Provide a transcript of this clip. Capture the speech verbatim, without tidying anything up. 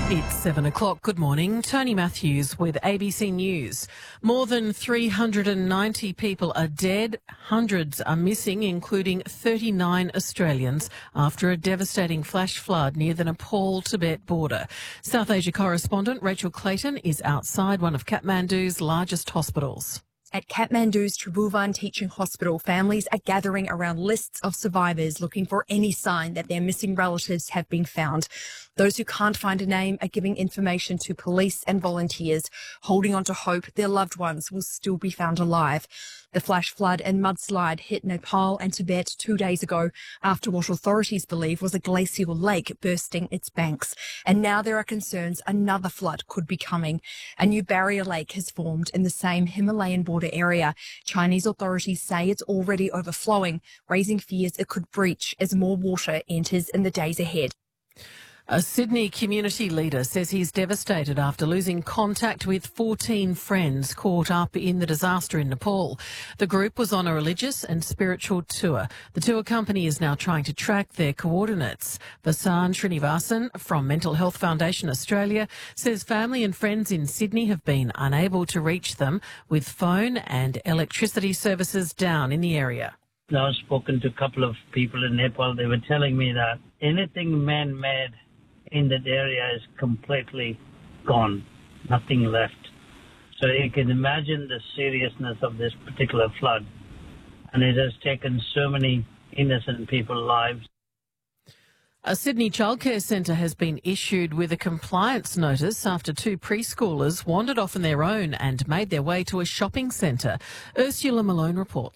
It's seven o'clock. Good morning. Tony Matthews with A B C News. More than three hundred ninety people are dead. Hundreds are missing, including thirty-nine Australians, after a devastating flash flood near the Nepal-Tibet border. South Asia correspondent Rachel Clayton is outside one of Kathmandu's largest hospitals. At Kathmandu's Tribhuvan Teaching Hospital, families are gathering around lists of survivors looking for any sign that their missing relatives have been found. Those who can't find a name are giving information to police and volunteers, holding on to hope their loved ones will still be found alive. The flash flood and mudslide hit Nepal and Tibet two days ago after what authorities believe was a glacial lake bursting its banks. And now there are concerns another flood could be coming. A new barrier lake has formed in the same Himalayan border area. Chinese authorities say it's already overflowing, raising fears it could breach as more water enters in the days ahead. A Sydney community leader says he's devastated after losing contact with fourteen friends caught up in the disaster in Nepal. The group was on a religious and spiritual tour. The tour company is now trying to track their coordinates. Vasan Srinivasan from Mental Health Foundation Australia says family and friends in Sydney have been unable to reach them, with phone and electricity services down in the area. I've spoken to a couple of people in Nepal. They were telling me that anything man-made in that area is completely gone, nothing left. So you can imagine the seriousness of this particular flood. And it has taken so many innocent people's lives. A Sydney childcare centre has been issued with a compliance notice after two preschoolers wandered off on their own and made their way to a shopping centre. Ursula Malone reports.